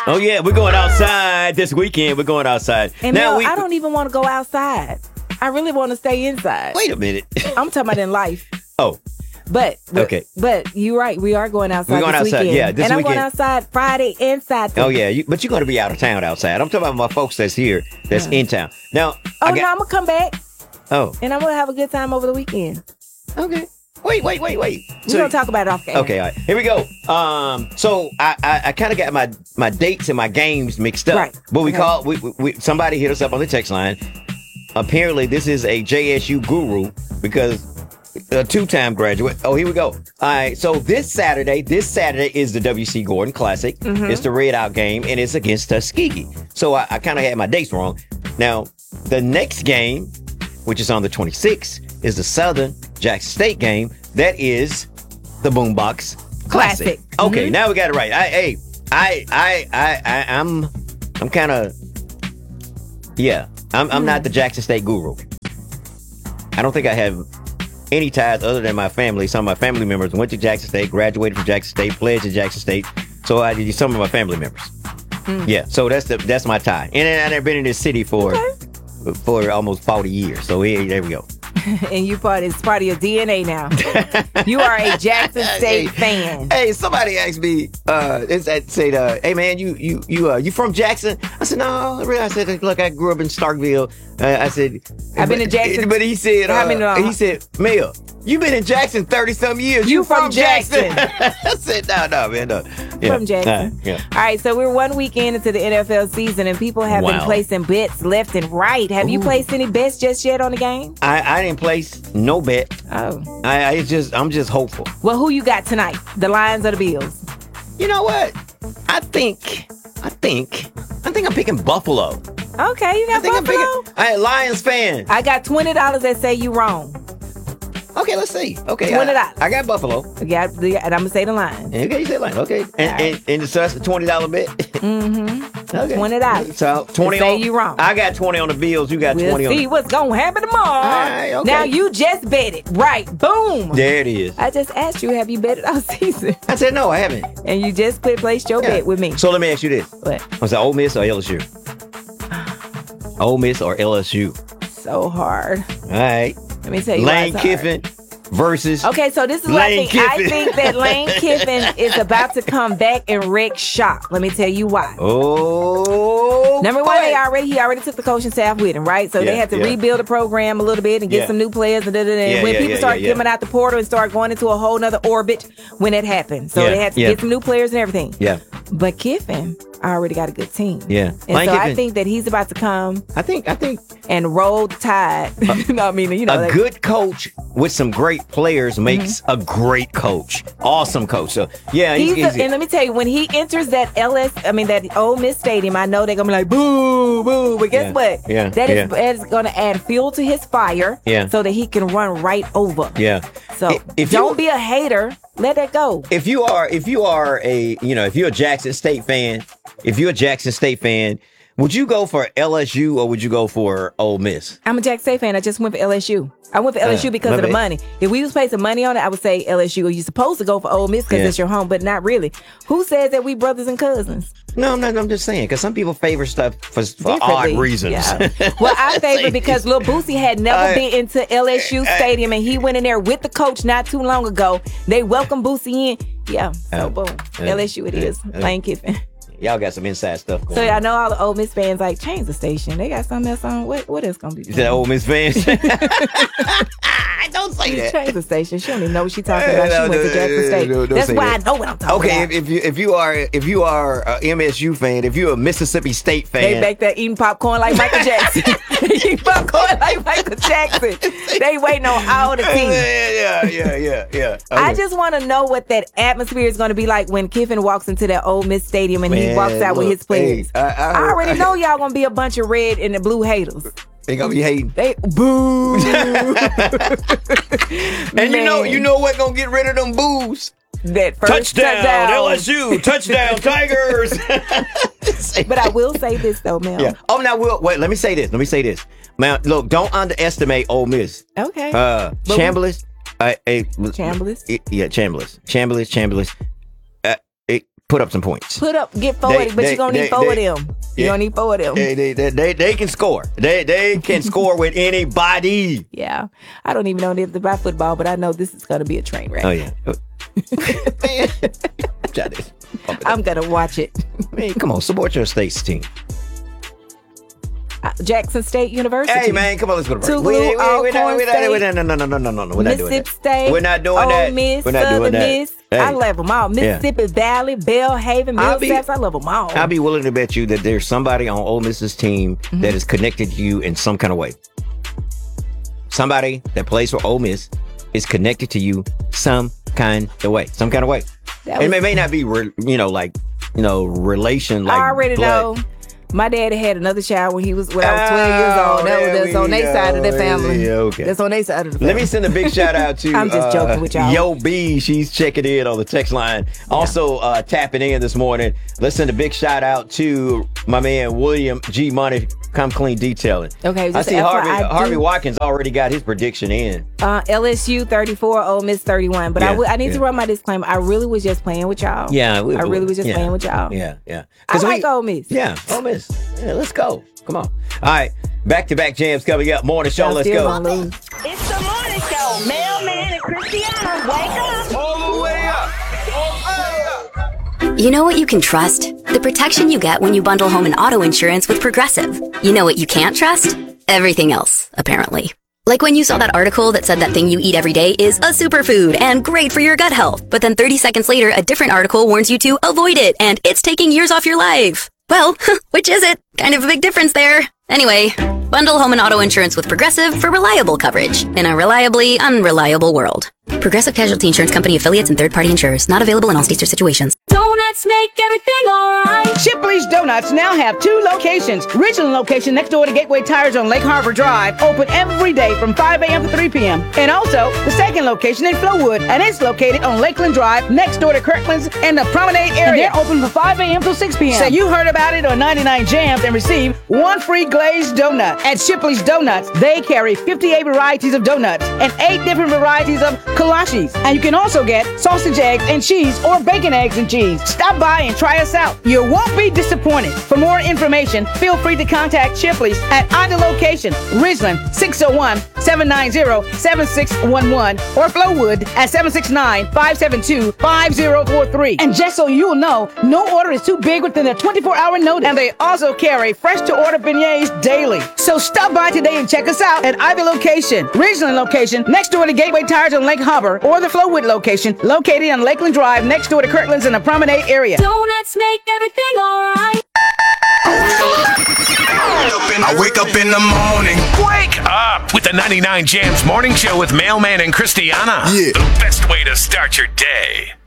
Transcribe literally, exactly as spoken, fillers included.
Oh, yeah, we're going outside this weekend. We're going outside. And now Mel, we, I don't even want to go outside. I really want to stay inside. Wait a minute. I'm talking about in life. Oh. But, but okay. But you're right. We are going outside. We're going this outside. Weekend. Yeah, this and I'm weekend. going outside Friday and Saturday. Oh yeah, you, but you're going to be out of town outside. I'm talking about my folks that's here, that's yeah. in town. Now. Oh I got, no, I'm gonna come back. Oh. And I'm gonna have a good time over the weekend. Okay. Wait, wait, wait, wait. We're so, gonna talk about it off camera. Okay, all right. Here we go. Um, so I I, I kind of got my my dates and my games mixed up. Right. But we okay. called. We, we somebody hit us up on the text line. Apparently, this is a J S U guru because. A two-time graduate. Oh, here we go. All right. So this Saturday, this Saturday is the W C Gordon Classic. Mm-hmm. It's the Red Out game, and it's against Tuskegee. So I, I kind of had my dates wrong. Now, the next game, which is on the twenty-sixth, is the Southern Jackson State game. That is the Boombox Classic. Classic. Okay, mm-hmm. now we got it right. I, hey, I, I, I, I I'm, I'm kind of, yeah. I'm, I'm mm. not the Jackson State guru. I don't think I have any ties other than my family. Some of my family members went to Jackson State, graduated from Jackson State, pledged to Jackson State. So I did some of my family members. Mm. Yeah, so that's the that's my tie. And I've been in this city for okay. for almost forty years. So here, there we go. And you part it's part of your D N A now. You are a Jackson State hey, fan. Hey, somebody asked me, uh, it's that said, uh, hey man, you you you uh, you from Jackson? I said no. I said, look, I grew up in Starkville. Uh, I said, I've been in Jackson. But he said, uh, many, uh, he said, Mel, you been in Jackson thirty some years. You, you from, from Jackson? Jackson. I said, no, no, man, no. Yeah. From Jackson. Uh, yeah. All right, so we're one weekend into the N F L season, and people have wow. been placing bets left and right. Have Ooh. you placed any bets just yet on the game? I, I didn't place no bet. Oh, I, I just I'm just hopeful. Well, who you got tonight? The Lions or the Bills? You know what? I think I think I think I'm picking Buffalo. Okay, you got I think Buffalo. I'm picking, I Lions fan. I got twenty dollars that say you wrong. Okay, let's see. Okay, twenty dollars. I, I got Buffalo. Yeah, and I'm gonna say the Lions. Okay, you say Lions. Okay, and, right. and, and so that's a twenty dollar bet. Mm-hmm. Okay. Twenty dollars. So twenty. Say on, you wrong. I got twenty on the Bills. You got we'll twenty. See on. See what's gonna happen tomorrow. All right, okay. Now you just bet it, right? Boom. There it is. I just asked you, have you bet it all season? I said no, I haven't. And you just put placed your yeah. bet with me. So let me ask you this: What? Was it Ole Miss or L S U? Ole Miss or L S U? So hard. All right. Let me tell you. Lane Kiffin versus okay, so this is what I think. Kiffin. I think that Lane Kiffin is about to come back and wreck shop. Let me tell you why. Oh, number one, they already he already took the coaching staff with him, right? So yeah, they had to yeah. rebuild the program a little bit and get yeah. some new players. And, da, da, da. Yeah, when yeah, people yeah, start yeah, coming yeah. out the portal and start going into a whole nother orbit when it happened. So yeah, they had to yeah. get some new players and everything. Yeah. But Kiffin already got a good team. Yeah. And Lane so Kiffin, I think that he's about to come. I think I think and roll the tide. Uh, no, I mean, you know, a like, good coach with some great players makes mm-hmm. a great coach. Awesome coach. So yeah, he's, he's he's, a, and let me tell you, when he enters that L S, I mean that Ole Miss Stadium, I know they're gonna be like boo, boo. But guess yeah. what? Yeah. That yeah. is that is gonna add fuel to his fire. Yeah. So that he can run right over. Yeah. So if, if don't you, be a hater. Let that go. If you are, if you are a, you know, if you're a Jackson State fan, if you're a Jackson State fan, would you go for L S U or would you go for Ole Miss? I'm a Jackson State fan. I just went for L S U. I went for L S U uh, because of the money. If we was paying some money on it, I would say L S U. You're supposed to go for Ole Miss because yeah. it's your home, but not really. Who says that we brothers and cousins? No, no, no I'm just saying because some people favor stuff for, for odd reasons. Yeah. Well, I favor because Lil Boosie had never uh, been into L S U uh, Stadium, and he went in there with the coach not too long ago. They welcomed Boosie in. Yeah, so uh, boom, uh, L S U it is. Uh, Lane Kiffin. Y'all got some inside stuff going so on. I know all the Ole Miss fans like change the station. They got something else on. What what is gonna be? You said Ole Miss fans? Don't say that. Change the station. She don't even know what she's talking about. No, she went no, to Jackson State. No, That's why that. I know what I'm talking okay, about. Okay, if, if you if you are if you are a M S U fan, if you're a Mississippi State fan, they back there eating popcorn like Michael Jackson. Eating popcorn like Michael Jackson. They waiting on all the teams. Yeah, yeah, yeah, yeah. Okay. I just want to know what that atmosphere is going to be like when Kiffin walks into that Ole Miss Stadium and Man, he walks out look, with his players. Hey, I, I, I already I, know y'all gonna be a bunch of red and the blue haters. They gonna be hating. They boo. And you know, you know what gonna get rid of them boos? That first touchdown, touchdown. L S U, touchdown, Tigers. But I will say this though, Mel. Yeah. Oh, now we'll wait. Let me say this. Let me say this. Man, look, don't underestimate Ole Miss. Okay. Uh, Chambliss. Uh, uh, Chambliss. Yeah, Chambliss. Chambliss. Chambliss. Uh, it, put up some points. Put up, get four, They- but they- you're going to they- need four they- of them. yeah. You're going to need four of them. They, they, they, they, they can score. They they can score with anybody. Yeah. I don't even know if they're about football, but I know this is going to be a train wreck. Oh, yeah. Man. Jadis. I'm going to watch it. Man, come on. Support your state's team. Uh, Jackson State University. Hey, man, come on, let's go to break. Tougaloo, We- we- we- we're not- Alcorn we're not- we're State, not- No, no, no, no, no, no, no. We're not doing Mississippi that. State. We're not doing Ole that. Miss, We're not doing Southern that. Miss. Hey. I love them all. Mississippi Valley, Belhaven, I'll be- Millsaps. I love them all. I'll be willing to bet you that there's somebody on Ole Miss's team Mm-hmm. that is connected to you in some kind of way. Somebody that plays for Ole Miss is connected to you some kind of way. Some kind of way. That It was- may, may not be, re, you know, like, you know, relation like I already blood. know. My daddy had another child when he was when I was twelve years old. That was there that's on we their side of the go. family. Yeah, okay. That's on their side of the family. Let me send a big shout out to I'm just uh, joking with y'all. Yo B. She's checking in on the text line. Also uh, tapping in this morning. Let's send a big shout out to my man William G. Money. Come Clean Detailing. Okay, I just see F Y I, Harvey I Harvey do- Watkins already got his prediction in. Uh, L S U thirty-four, Ole Miss thirty-one. But I Yeah, w- I need to yeah. run my disclaimer. I really was just playing with y'all. Yeah, we- I really was just yeah, playing with y'all. Yeah, yeah. I 'Cause like we- Ole Miss. Yeah, Ole Miss. Yeah, let's go. Come on. All right, back to back jams coming up. Morning show. Y'all Let's still go. gonna lose. It's the morning show. Mailman and Christiana, wake up. All the way up. You know what you can trust? The protection you get when you bundle home and auto insurance with Progressive. You know what you can't trust? Everything else, apparently. Like when you saw that article that said that thing you eat every day is a superfood and great for your gut health. But then thirty seconds later, a different article warns you to avoid it and it's taking years off your life. Well, which is it? Kind of a big difference there. Anyway, bundle home and auto insurance with Progressive for reliable coverage in a reliably unreliable world. Progressive Casualty Insurance Company affiliates and third-party insurers. Not available in all states or situations. Donuts make everything alright. Shipley's Donuts now have two locations. Richland location next door to Gateway Tires on Lake Harbor Drive, open every day from five a.m. to three p.m. And also the second location in Flowood, and it's located on Lakeland Drive next door to Kirkland's and the Promenade area. And they're open from five a.m. till six p.m. So you heard about it on ninety-nine Jams and receive one free glazed donut. At Shipley's Donuts, they carry fifty-eight varieties of donuts and eight different varieties of kolaches. And you can also get sausage eggs and cheese or bacon eggs and cheese. Stop by and try us out. You won't be disappointed. For more information, feel free to contact Shipley's at either location, Ridgeland six oh one, seven nine zero, seven six one one or Flowood at seven six nine, five seven two, five zero four three. And just so you'll know, no order is too big within a twenty-four hour notice. And they also carry fresh to order beignets daily. So stop by today and check us out at either location, Ridgeland location next door to Gateway Tires on Lake Harbor, or the Flowood location located on Lakeland Drive next door to Kirkland's in the Promenade area. Donuts make everything alright. I wake up in the morning. Wake up with the ninety-nine Jams Morning Show with Mailman and Christiana. Yeah. The best way to start your day.